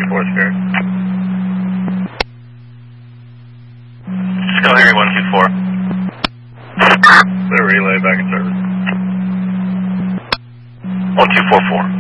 124 Spirit. Skull Harry 124. Clear relay back in service. 1244.